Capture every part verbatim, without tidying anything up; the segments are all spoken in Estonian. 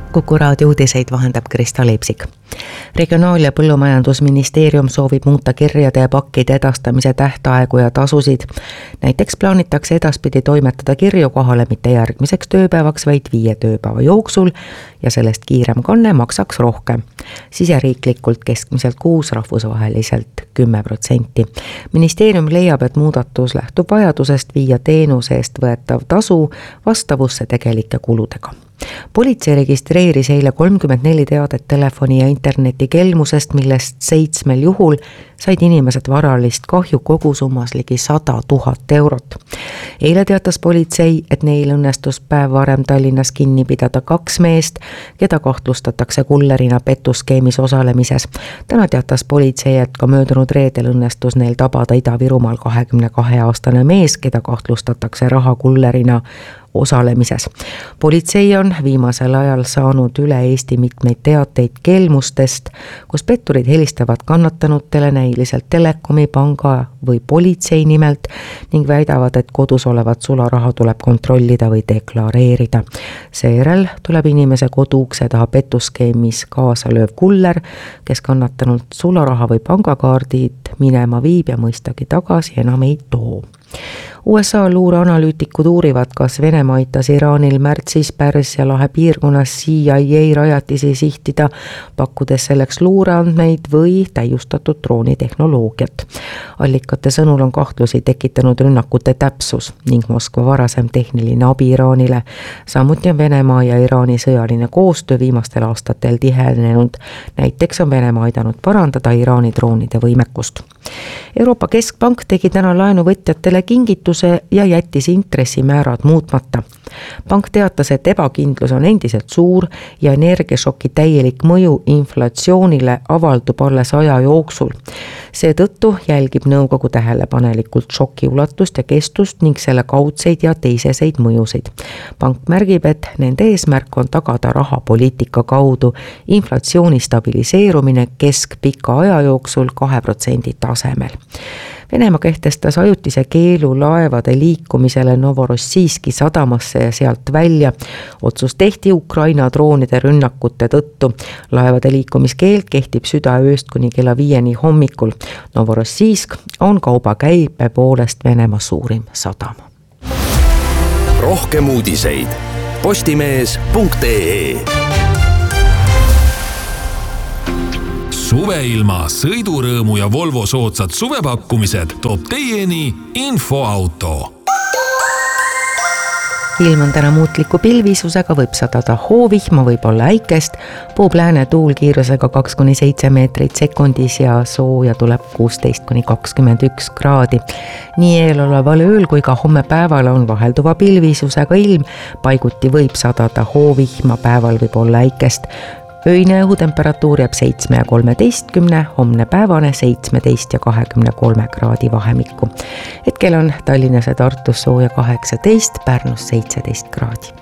Kuku raadio uudiseid vahendab Krista Leipsik. Regionaal- ja Põllumajandusministeerium soovib muuta kirjade ja pakkide edastamise tähtaegu ja tasusid. Näiteks plaanitakse edaspidi toimetada kirju kohale mitte järgmiseks tööpäevaks, vaid viie tööpäeva jooksul ja sellest kiirem kanne maksaks rohkem. Siseriiklikult keskmiselt kuus, rahvusvaheliselt kümme protsenti. Ministeerium leiab, et muudatus lähtub vajadusest viia teenuse eest võetav tasu vastavusse tegelike kuludega. Politsei registreeris eile kolmkümmend neli teadet telefoni ja interneti kelmusest, millest seitsmel juhul said inimesed varalist kahju kogusummas ligi sada tuhat eurot. Eile teatas politsei, et neil õnnestus päev varem Tallinnas kinni pidada kaks meest, keda kahtlustatakse kullerina petuskeemis osalemises. Täna teatas politsei, et ka möödunud reedel õnnestus neil tabada Ida-Virumaal kahekümne kahe aastane mees, keda kahtlustatakse rahakullerina osalemises. Politsei on viimasel ajal saanud üle Eesti mitmeid teateid kelmustest, kus petturid helistavad kannatanutele näiliselt telekomi, panga või politsei nimelt ning väidavad, et kodus olevat sularaha tuleb kontrollida või deklareerida. Seejärel tuleb inimese kodu ukse taha petuskeemis kaasa lööv kuller, kes kannatanult sularaha või pangakaardid minema viib ja mõistagi tagasi enam ei too. U S A luureanalüütikud uurivad, kas Venemaa aitas Iraanil märtsis Pärsia lahe piirkonnas C I A rajatisi sihtida, pakkudes selleks luureandmeid või täiustatud droonitehnoloogiat. Allikate sõnul on kahtlusi tekitanud rünnakute täpsus ning Moskva varasem tehniline abi Iraanile. Samuti on Venemaa ja Iraani sõjaline koostöö viimastel aastatel tihenenud. Näiteks on Venemaa aidanud parandada Iraani droonide võimekust. Euroopa Keskpank tegi täna laenuvõtjatele kingituse ja jättis intressimäärad muutmata. Pank teatas, et ebakindlus on endiselt suur ja energiašoki täielik mõju inflatsioonile avaldub alles aja jooksul. Seetõttu jälgib nõukogu tähelepanelikult šoki ulatust ja kestust ning selle kaudseid ja teiseseid mõjusid. Pank märgib, et nende eesmärk on tagada rahapoliitika kaudu inflatsiooni stabiliseerumine keskpika aja jooksul kahe protsendi tasemel. Venemaa kehtestas ajutise keelu laevade liikumisele Novorossijski sadamasse ja sealt välja. Otsus tehti Ukraina droonide rünnakute tõttu. Laevade liikumiskeeld kehtib südaööst kuni kella viieni hommikul. Novorossijsk on kaubakäibe poolest Venemaa suurim sadama. Rohkem uudiseid postimees punkt ee. Suveilma, sõidurõõmu ja Volvo soodsad suvepakkumised toob teieni Infoauto. Ilm on täna muutliku pilvisusega, võib sadada hoovihma, võib olla äikest, puhub lääne tuul kiirusega kaks kuni seitse meetrit sekundis ja sooja tuleb kuusteist kuni kakskümmend üks kraadi. Nii eeloleval ööl kui ka homme päeval on vahelduva pilvisusega ilm, paiguti võib sadada hoovihma, päeval võib olla äikest. Öine õhutemperatuur jääb seitsme ja kolmeteistkümne, homne päevane seitsmeteist ja kahekümne kolme kraadi vahemikku. Hetkel on Tallinnas ja Tartus sooja kaheksateist, Pärnus seitseteist kraadi.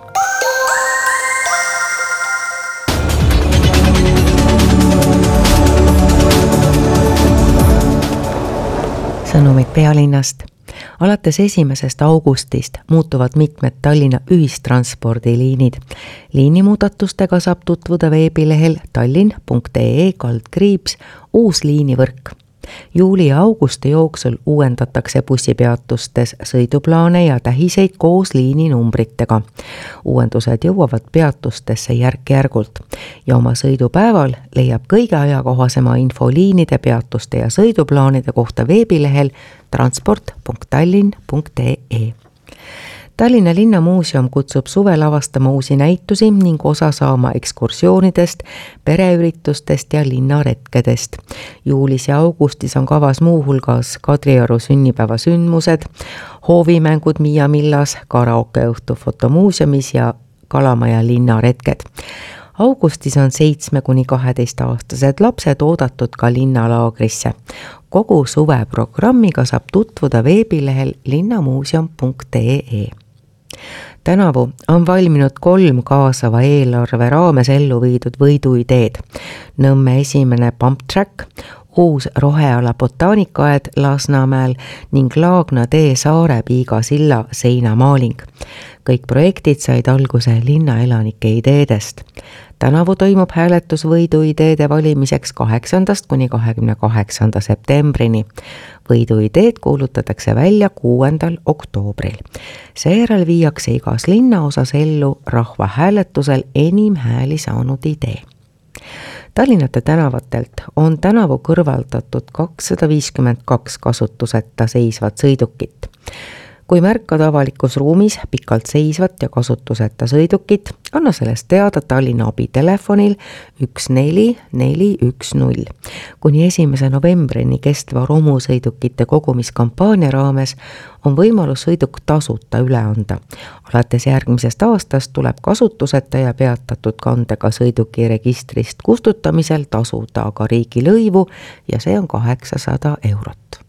Sõnumid pealinnast. Alates esimesest augustist muutuvad mitmed Tallinna ühistranspordiliinid. Liinimuudatustega saab tutvuda veebilehel tallinn punkt ee kaldkriips uus liinivõrk. Juuli ja augusti jooksul uuendatakse bussipeatustes sõiduplaane ja tähiseid koos liininumbritega. Uuendused jõuavad peatustesse järk-järgult ja oma sõidupäeval leiab kõige ajakohasema info liinide, peatuste ja sõiduplaanide kohta veebilehel transport punkt tallinn punkt ee. Tallinna Linnamuuseum kutsub suve lavastama uusi näitusi ning osa saama ekskursioonidest, pereüritustest ja linnaretkedest. Juulis ja augustis on kavas muuhulgas Kadrioru sünnipäeva sündmused, hoovimängud Miia Millas, karaokeõhtu fotomuuseumis ja Kalamaja linnaretked. Augustis on seitsme kuni kaheteist aastased lapsed oodatud ka linnalaagrisse. Kogu suveprogrammiga saab tutvuda veebilehel linnamuuseum punkt ee. Tänavu on valminud kolm kaasava eelarve raames ellu viidud võiduideed. Nõmme esimene pump track, uus roheala botaanikaed Lasnamäel ning Laagna tee Saarepiiga silla seinamaaling. Kõik projektid said alguse linnaelanike ideedest. Tänavu toimub hääletus võidu ideede valimiseks kaheksandast kuni kahekümne kaheksanda septembrini. Võidu ideed kuulutatakse välja kuuendal oktoobril. Seejärel viiakse igas linnaosas ellu rahvahääletusel enim hääli saanud idee. Tallinnate tänavatelt on tänavu kõrvaldatud kakssada viiskümmend kaks kasutuseta seisvat sõidukit. Kui märkad avalikus ruumis pikalt seisvat ja kasutuseta sõidukit, anna sellest teada Tallinna abitelefonil üks neli neli üks null. Kuni esimese novembrini kestva romusõidukite kogumiskampaania raames on võimalus sõiduk tasuta üle anda. Alates järgmisest aastast tuleb kasutuseta ja peatatud kandega sõiduki registrist kustutamisel tasuda aga riigilõivu ja see on kaheksasada eurot.